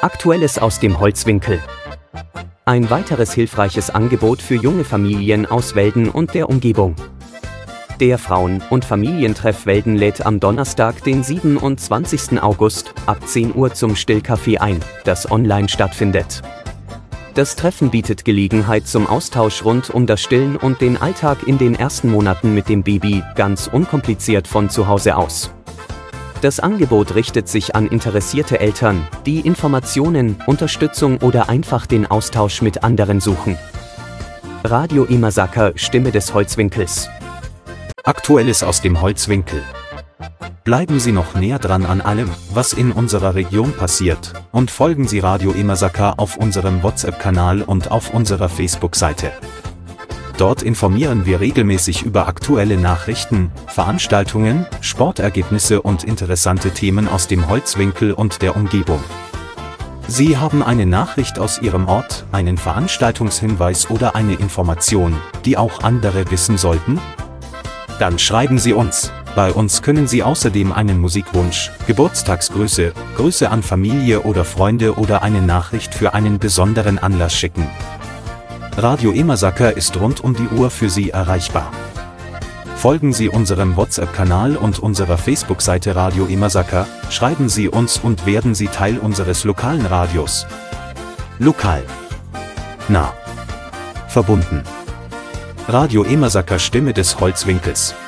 Aktuelles aus dem Holzwinkel. Ein weiteres hilfreiches Angebot für junge Familien aus Welden und der Umgebung. Der Frauen- und Familientreff Welden lädt am Donnerstag, den 27. August, ab 10 Uhr zum Stillcafé ein, das online stattfindet. Das Treffen bietet Gelegenheit zum Austausch rund um das Stillen und den Alltag in den ersten Monaten mit dem Baby, ganz unkompliziert von zu Hause aus. Das Angebot richtet sich an interessierte Eltern, die Informationen, Unterstützung oder einfach den Austausch mit anderen suchen. Radio Imasaka, Stimme des Holzwinkels. Aktuelles aus dem Holzwinkel. Bleiben Sie noch näher dran an allem, was in unserer Region passiert, und folgen Sie Radio Imasaka auf unserem WhatsApp-Kanal und auf unserer Facebook-Seite. Dort informieren wir regelmäßig über aktuelle Nachrichten, Veranstaltungen, Sportergebnisse und interessante Themen aus dem Holzwinkel und der Umgebung. Sie haben eine Nachricht aus Ihrem Ort, einen Veranstaltungshinweis oder eine Information, die auch andere wissen sollten? Dann schreiben Sie uns. Bei uns können Sie außerdem einen Musikwunsch, Geburtstagsgrüße, Grüße an Familie oder Freunde oder eine Nachricht für einen besonderen Anlass schicken. Radio Imasaka ist rund um die Uhr für Sie erreichbar. Folgen Sie unserem WhatsApp-Kanal und unserer Facebook-Seite Radio Imasaka, schreiben Sie uns und werden Sie Teil unseres lokalen Radios. Lokal. Nah. Verbunden. Radio Imasaka, Stimme des Holzwinkels.